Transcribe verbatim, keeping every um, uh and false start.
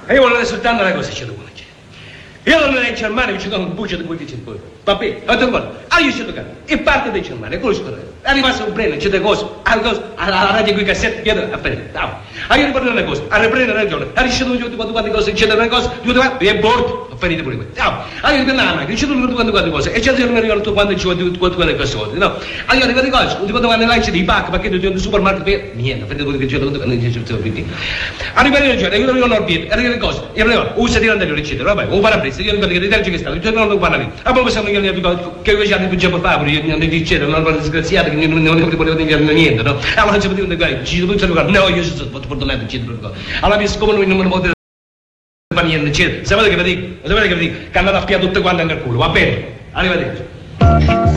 E io volevo soltanto una cosa, c'è da buona gente. Io non ero in Germania, ci sono un buccio di politici poi. Va bene, ho detto, ah, io c'è da e parte di Germania, quello scorrere. Arriva un breno, c'è da cose, alla radio qui cassette, io a prendere, a io riprendo una cosa, a riprendere una ragione, a riuscire tutti quanti cose, c'è da una cosa, tutti quanti, e bordo, a finire pure questo. A io riprendo la macchina, c'è tutti quanti quanti cose, e c'è non arrivano tutti quanti, ci vuole tutti quanti cose, no? A io arrivo di cose, tutti quanti quanti lanci di pacchi, perché tu un supermercato per, niente, finite tutti che c'è tutti quanti, c'è tutti quanti. Arriva di ragione, io arrivo a Nord, arrivo di cose, io arrivo, usa di andario, eccetera, vabbè, un parabrezza, io ricordo che deterge che sta, io non parlo lì. A poi possiamo che che invece hanno più già fatto, io non dicevo, non ero disgraziato, che non ne volevo dire niente, no? Allora non ci potevo dire, ci sono tutti i no, io sono stato fortunato, eccetera. Allora mi siccome non mi potete fare niente, eccetera. Sapete che vi dico? Sapete che vi dico? Che andate a spiare tutte quante nel culo, va bene? Arrivederci.